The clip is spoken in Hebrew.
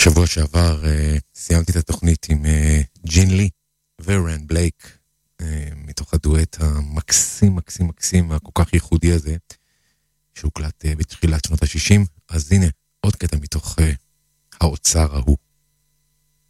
שבוע שעבר סיימתי את התוכנית עם ג'ין לי ורן בלייק, מתוך הדואט המקסים מקסים מקסים והכל כך ייחודי הזה שהוקלט בתחילת שנות ה-60. אז הנה עוד קטע מתוך האוצר ההוא.